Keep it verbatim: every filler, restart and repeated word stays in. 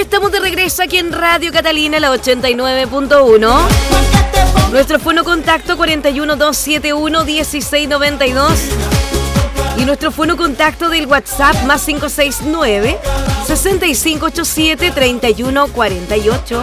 estamos de regreso aquí en Radio Catalina, la ochenta y nueve punto uno. Nuestro fono contacto cuatro uno dos siete uno uno seis nueve dos. Y nuestro fono contacto del WhatsApp más cinco seis nueve, seis cinco ocho siete, tres uno cuatro ocho.